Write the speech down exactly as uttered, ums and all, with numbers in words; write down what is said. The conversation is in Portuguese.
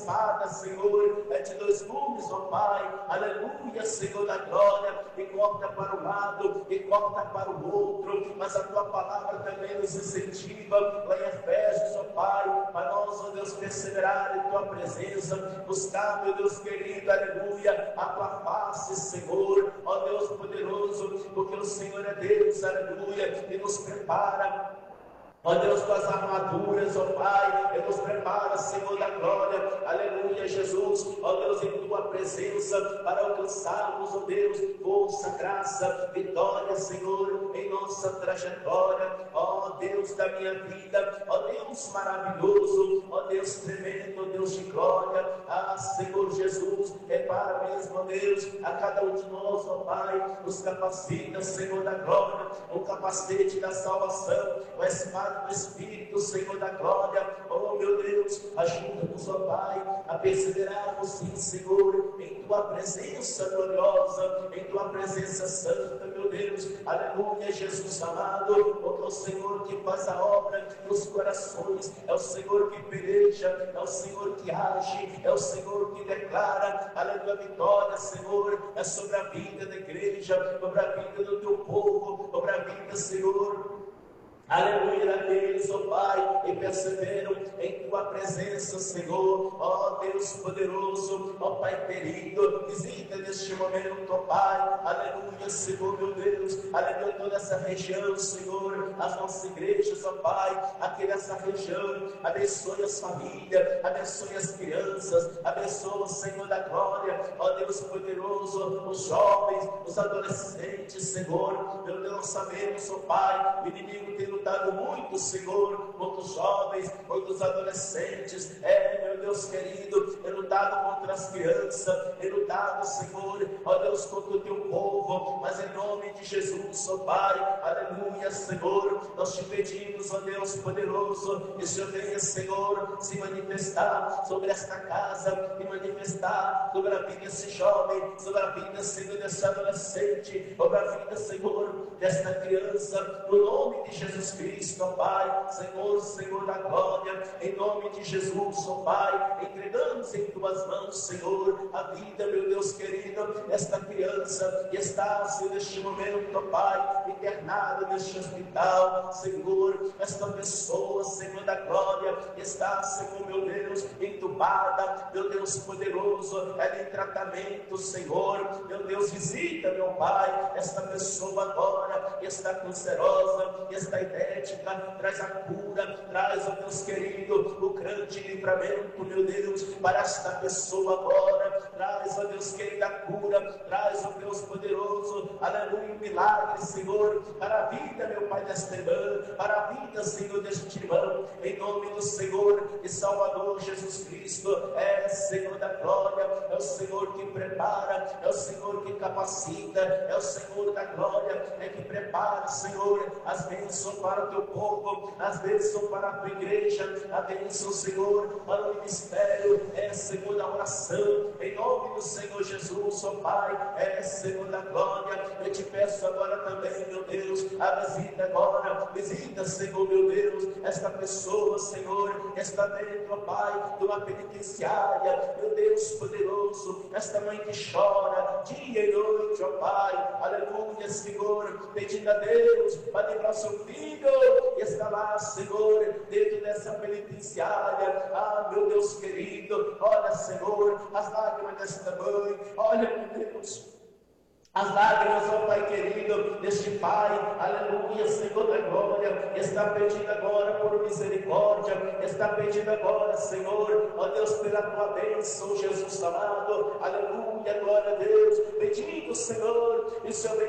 espada, Senhor, é de dois gumes, ó Pai, aleluia, Senhor da glória, e corta para um lado, e corta para o outro, mas a tua palavra também nos incentiva, lá em Efésios, ó Pai, para nós, ó Deus, perseverar em tua presença, buscar, meu Deus querido, aleluia, a tua face, Senhor, ó Deus poderoso, porque o Senhor é Deus, aleluia, e nos prepara, ó Deus, tuas armaduras, ó Pai, e nos prepara, Senhor da glória, aleluia, Jesus, ó Deus, em tua presença, para alcançarmos, ó Deus, força, graça, vitória, Senhor, em nossa trajetória, ó Deus da minha vida, ó Deus maravilhoso, ó Deus tremendo, ó Deus de glória, ah, Senhor Jesus, repara mesmo, ó Deus, a cada um de nós, ó Pai, nos capacita, Senhor da glória, o capacete da salvação, o espada do Espírito, Senhor da glória, oh meu Deus, ajuda-nos, ó Pai, a perseverarmos sim, Senhor, em tua presença gloriosa, em tua presença santa, meu Deus, aleluia, Jesus amado, porque é o Senhor que faz a obra nos corações, é o Senhor que peleja, é o Senhor que age, é o Senhor que declara, aleluia, vitória, Senhor, é sobre a vida da igreja, sobre a vida do teu povo, sobre a vida, Senhor, aleluia, daqueles, ó Pai, e perseveram em tua presença, Senhor, ó Deus poderoso, ó Pai querido, visita neste momento, ó Pai, aleluia, Senhor, meu Deus, aleluia, toda essa região, Senhor, as nossas igrejas, ó Pai, aqui nessa região, abençoe as famílias, abençoe as crianças, abençoa, Senhor da glória, ó Deus poderoso, os jovens, os adolescentes, Senhor, meu Deus, sabemos, ó Pai, o inimigo tem lutado muito, Senhor, contra os jovens, contra os adolescentes, é, meu Deus querido, é lutado contra as crianças, é lutado, Senhor, ó Deus, contra o teu povo, mas em nome de Jesus, ó Pai, aleluia, Senhor, nós te pedimos, ó Deus poderoso, que o Senhor venha, Senhor, se manifestar sobre esta casa, e manifestar sobre a vida desse jovem, sobre a vida, Senhor, desse adolescente, sobre a vida, Senhor, desta criança, no nome de Jesus Cristo, ó Pai, Senhor, Senhor da glória, em nome de Jesus, ó Pai, entregamos em tuas mãos, Senhor, a vida, meu Deus querido, esta criança que está, assim, neste momento, ó Pai, internada neste hospital, Senhor, esta pessoa, Senhor da glória, que está, Senhor, meu Deus, entubada, meu Deus poderoso, ela em tratamento, Senhor, meu Deus, visita, meu Pai, esta pessoa agora, que está cancerosa, que está idética, traz a cura, traz, ó Deus querido, o grande livramento, meu Deus, para esta pessoa agora, traz, ó Deus querido, a cura, traz, ó Deus poderoso, aleluia, um milagre, Senhor, para a vida, meu Pai, desta irmã, para a vida, Senhor, deste irmão, em nome do Senhor e Salvador Jesus Cristo, é Senhor da glória, é o Senhor que prepara, é o Senhor que capacita, é o Senhor da glória, é que prepara, Senhor, as bênçãos para o teu povo, as bênçãos para a tua igreja, a bênção, Senhor, para o ministério, é Senhor da oração, em nome do Senhor Jesus, ó Pai, é Senhor da glória, eu te peço agora também, meu Deus, a visita agora, visita, Senhor, meu Deus, esta pessoa, Senhor, está dentro, ó Pai, de uma penitenciária, meu Deus poderoso, esta mãe que chora, dia e noite, ó Pai, aleluia, Senhor, pedindo a Deus, para livrar seu filho, que está lá, Senhor, dentro dessa penitenciária, ah, meu Deus querido, olha, Senhor, as lágrimas desta mãe, olha, meu Deus, as lágrimas, ó Pai querido, deste Pai, aleluia, Senhor da glória, está pedindo agora por misericórdia, está pedindo agora, Senhor, ó Deus, pela tua bênção, Jesus amado, aleluia, glória a Deus, pedindo, Senhor, e o Senhor